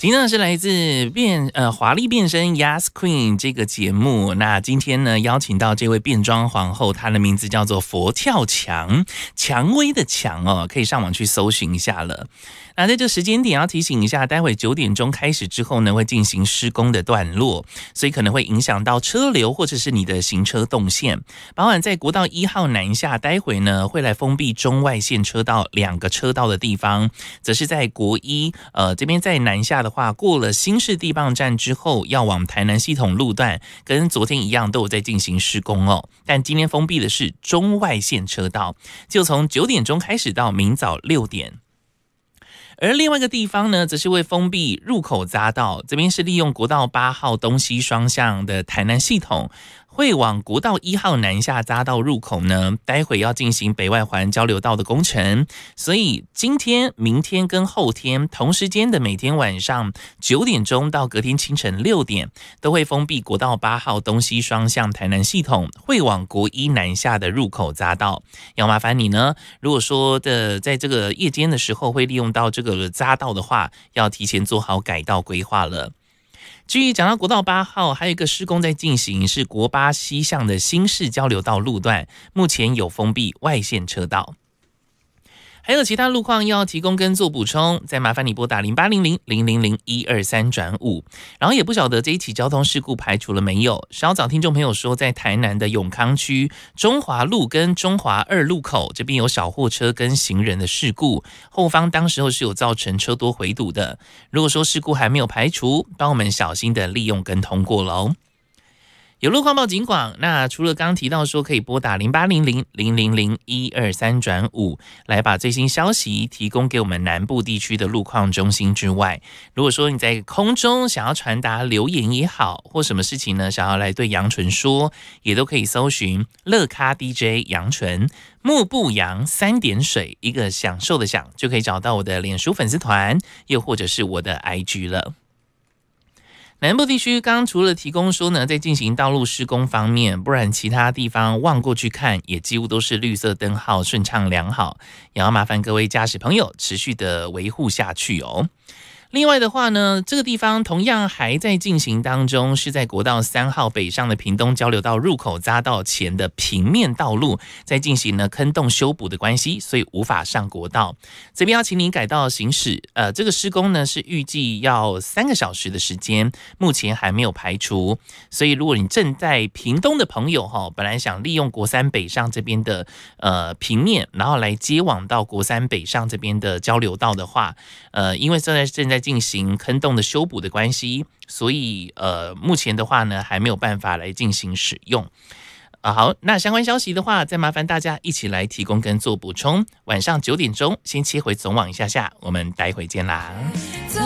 听到的是来自华丽变身 Yas Queen 这个节目。那今天呢，邀请到这位变装皇后，她的名字叫做佛跳墙，蔷薇的蔷哦，可以上网去搜寻一下了。那在这时间点要提醒一下，待会9点钟开始之后呢，会进行施工的段落，所以可能会影响到车流或者是你的行车动线。包含在国道1号南下，待会呢会来封闭中外线车道2个车道的地方，则是在国一这边在南下的话，过了新市地磅站之后，要往台南系统路段，跟昨天一样都有在进行施工哦。但今天封闭的是中外线车道，就从9点钟开始到明早6点。而另外一个地方呢，则是会封闭入口匝道，这边是利用国道8号东西双向的台南系统，会往国道1号南下匝道入口呢，待会要进行北外环交流道的工程，所以今天、明天跟后天同时间的每天晚上9点钟到隔天清晨6点，都会封闭国道8号东西双向台南系统，会往国一南下的入口匝道。要麻烦你呢，如果说的在这个夜间的时候会利用到这个匝道的话，要提前做好改道规划了。至于讲到国道8号，还有一个施工在进行，是国8西向的新市交流道路段，目前有封闭外线车道。还有其他路况要提供跟做补充，再麻烦你拨打0800-000-123-5。然后也不晓得这一起交通事故排除了没有？稍早听众朋友说，在台南的永康区中华路跟中华2路口这边有小货车跟行人的事故，后方当时候是有造成车多回堵的。如果说事故还没有排除，帮我们小心的利用跟通过咯。有路况报警广，那除了刚刚提到说可以拨打0800-000-123-5来把最新消息提供给我们南部地区的路况中心之外，如果说你在空中想要传达留言也好，或什么事情呢想要来对杨纯说，也都可以搜寻乐咖 DJ 杨纯，木不扬3点水，一个享受的享，就可以找到我的脸书粉丝团，又或者是我的 IG 了。南部地区刚刚除了提供说呢，在进行道路施工方面，不然其他地方望过去看，也几乎都是绿色灯号顺畅良好，也要麻烦各位驾驶朋友持续的维护下去哦。另外的话呢，这个地方同样还在进行当中，是在国道3号北上的屏东交流道入口匝道前的平面道路，在进行呢坑洞修补的关系，所以无法上国道。这边要请你改道行驶，这个施工呢是预计要3个小时的时间，目前还没有排除。所以如果你正在屏东的朋友本来想利用国3北上这边的平面，然后来接往到国3北上这边的交流道的话，因为正在进行坑洞的修补的关系，所以目前的话呢还没有办法来进行使用。好，那相关消息的话，再麻烦大家一起来提供跟做补充。晚上9点钟先切回总网一下，我们待会见啦。